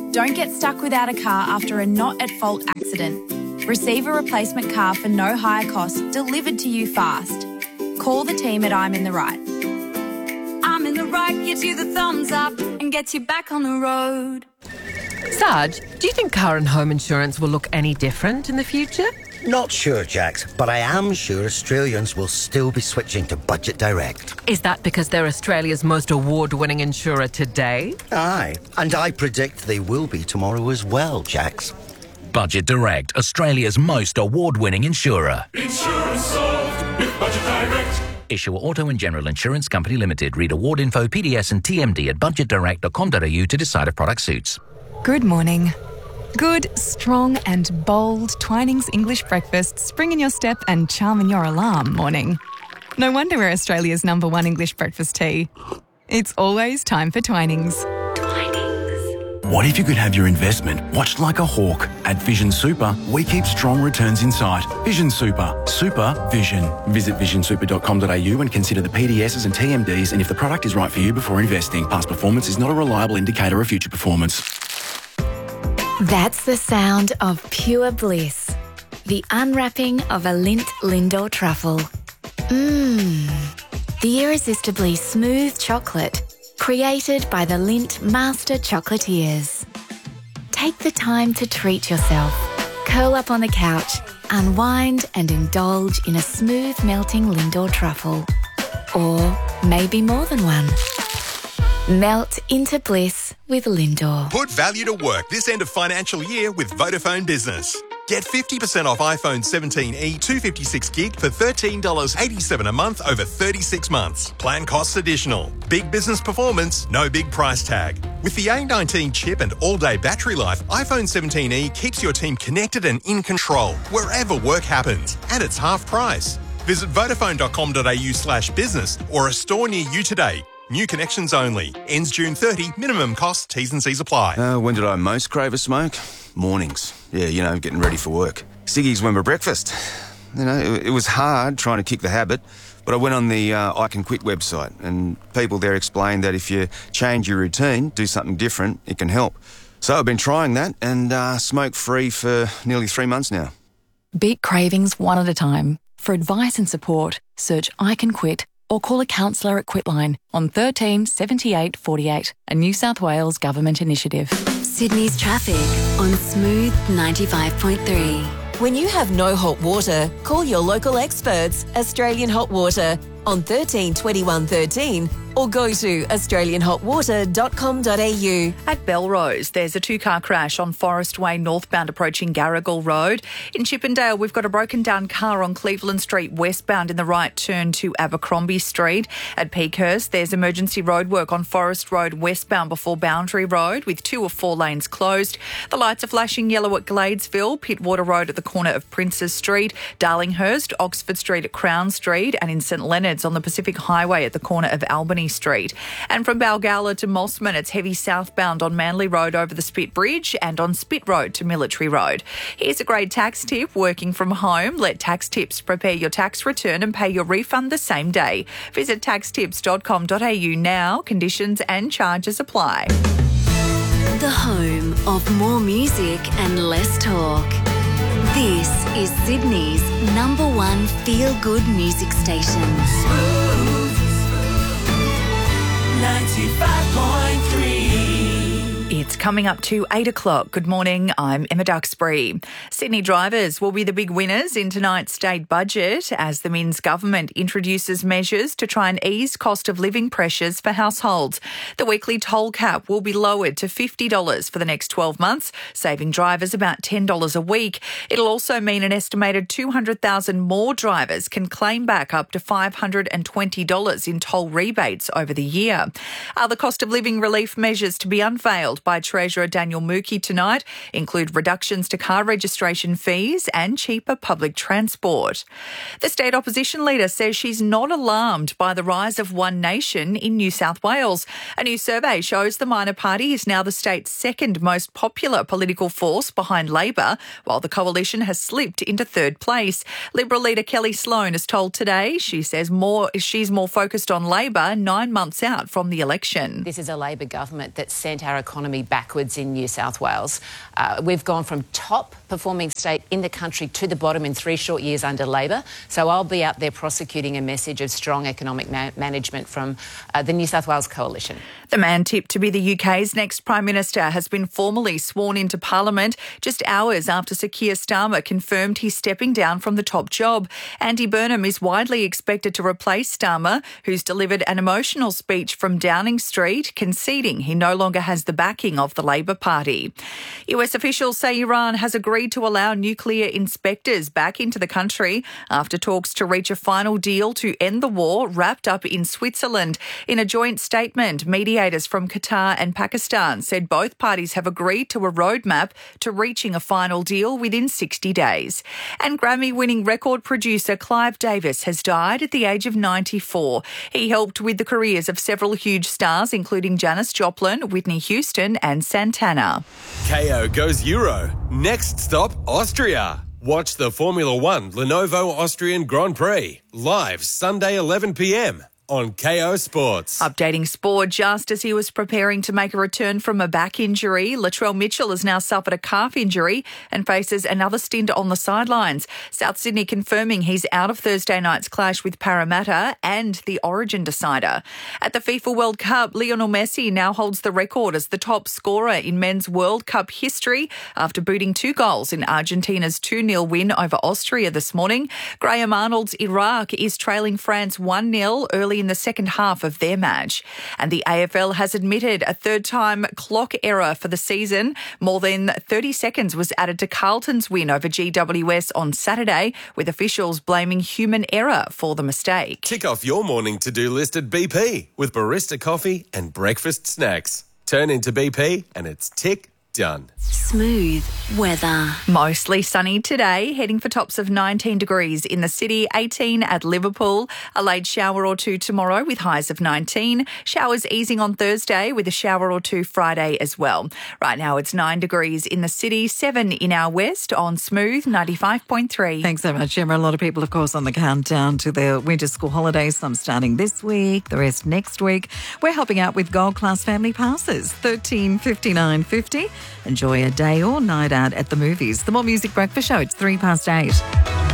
Don't get stuck without a car after a not-at-fault accident. Receive a replacement car for no higher cost delivered to you fast. Call the team at I'm in the Right. I'm in the Right gives you the thumbs up and gets you back on the road. Sarge, do you think car and home insurance will look any different in the future? Not sure, Jax, but I am sure Australians will still be switching to Budget Direct. Is that because they're Australia's most award-winning insurer today? Aye, and I predict they will be tomorrow as well, Jax. Budget Direct, Australia's most award-winning insurer. Insurance solved with Budget Direct. Issuer Auto and General Insurance Company Limited. Read award info, PDS and TMD at budgetdirect.com.au to decide if product suits. Good morning. Good, strong and bold Twinings English breakfast spring in your step and charm in your alarm morning. No wonder we're Australia's #1 English breakfast tea. It's always time for Twinings. What if you could have your investment watched like a hawk? At Vision Super, we keep strong returns in sight. Vision Super. Super Vision. Visit visionsuper.com.au and consider the PDSs and TMDs and if the product is right for you before investing. Past performance is not a reliable indicator of future performance. That's the sound of pure bliss. The unwrapping of a Lindt Lindor truffle. The irresistibly smooth chocolate created by the Lindt Master Chocolatiers. Take the time to treat yourself. Curl up on the couch, unwind and indulge in a smooth melting Lindor truffle. Or maybe more than one. Melt into bliss with Lindor. Put value to work this end of financial year with Vodafone Business. Get 50% off iPhone 17e 256 gig for $13.87 a month over 36 months. Plan costs additional. Big business performance, no big price tag. With the A19 chip and all-day battery life, iPhone 17e keeps your team connected and in control wherever work happens. And it's half price. Visit vodafone.com.au/business or a store near you today. New connections only. Ends June 30. Minimum cost. T's and C's apply. When did I most crave a smoke? Mornings. Yeah, getting ready for work. Ciggies went for breakfast. It was hard trying to kick the habit, but I went on the I Can Quit website and people there explained that if you change your routine, do something different, it can help. So I've been trying that and smoke-free for nearly 3 months now. Beat cravings one at a time. For advice and support, search I Can Quit or call a counsellor at Quitline on 13 78 48, a New South Wales government initiative. Sydney's traffic on Smooth 95.3. When you have no hot water, call your local experts, Australian Hot Water, on 13 21 13 or go to australianhotwater.com.au. At Belrose, there's a two-car crash on Forest Way northbound approaching Garrigal Road. In Chippendale, we've got a broken-down car on Cleveland Street westbound in the right turn to Abercrombie Street. At Peakhurst, there's emergency roadwork on Forest Road westbound before Boundary Road with 2 of 4 lanes closed. The lights are flashing yellow at Gladesville, Pittwater Road at the corner of Princes Street, Darlinghurst, Oxford Street at Crown Street and in St Leonard's on the Pacific Highway at the corner of Albany Street. And from Balgowlah to Mossman, it's heavy southbound on Manly Road over the Spit Bridge and on Spit Road to Military Road. Here's a great tax tip. Working from home, let Tax Tips prepare your tax return and pay your refund the same day. Visit taxtips.com.au now. Conditions and charges apply. The home of more music and less talk. This is Sydney's #1 feel-good music station. 95.3. It's coming up to 8 o'clock. Good morning, I'm Emma Duxbury. Sydney drivers will be the big winners in tonight's state budget as the Minns government introduces measures to try and ease cost of living pressures for households. The weekly toll cap will be lowered to $50 for the next 12 months, saving drivers about $10 a week. It'll also mean an estimated 200,000 more drivers can claim back up to $520 in toll rebates over the year. Other cost of living relief measures to be unveiled by Treasurer Daniel Mookie tonight include reductions to car registration fees and cheaper public transport. The state opposition leader says she's not alarmed by the rise of One Nation in New South Wales. A new survey shows the minor party is now the state's second most popular political force behind Labor, while the coalition has slipped into third place. Liberal leader Kelly Sloan has told Today she says she's more focused on Labor 9 months out from the election. This is a Labor government that sent our economy backwards in New South Wales. We've gone from top performing state in the country to the bottom in 3 short years under Labor. So I'll be out there prosecuting a message of strong economic management from the New South Wales Coalition. The man tipped to be the UK's next Prime Minister has been formally sworn into Parliament just hours after Sir Keir Starmer confirmed he's stepping down from the top job. Andy Burnham is widely expected to replace Starmer, who's delivered an emotional speech from Downing Street, conceding he no longer has the backing of the Labor Party. US officials say Iran has agreed to allow nuclear inspectors back into the country after talks to reach a final deal to end the war wrapped up in Switzerland. In a joint statement, mediators from Qatar and Pakistan said both parties have agreed to a roadmap to reaching a final deal within 60 days. And Grammy-winning record producer Clive Davis has died at the age of 94. He helped with the careers of several huge stars, including Janis Joplin, Whitney Houston and Santana. KO goes Euro. Next stop, Austria. Watch the Formula One Lenovo Austrian Grand Prix live Sunday 11 p.m. on KO Sports. Updating sport, just as he was preparing to make a return from a back injury, Latrell Mitchell has now suffered a calf injury and faces another stint on the sidelines. South Sydney confirming he's out of Thursday night's clash with Parramatta and the Origin decider. At the FIFA World Cup, Lionel Messi now holds the record as the top scorer in men's World Cup history after booting 2 goals in Argentina's 2-0 win over Austria this morning. Graham Arnold's Iraq is trailing France 1-0 early in the second half of their match. And the AFL has admitted a third-time clock error for the season. More than 30 seconds was added to Carlton's win over GWS on Saturday, with officials blaming human error for the mistake. Tick off your morning to-do list at BP with barista coffee and breakfast snacks. Turn into BP and it's tick done. Smooth weather. Mostly sunny today, heading for tops of 19 degrees in the city, 18 at Liverpool. A late shower or two tomorrow with highs of 19. Showers easing on Thursday with a shower or two Friday as well. Right now it's 9 degrees in the city, 7 in our west on Smooth 95.3. Thanks so much, Emma. A lot of people, of course, on the countdown to their winter school holidays, some starting this week, the rest next week. We're helping out with Gold Class Family Passes, $13.59.50. Enjoy a day or night out at the movies. The More Music Breakfast Show, it's 8:03.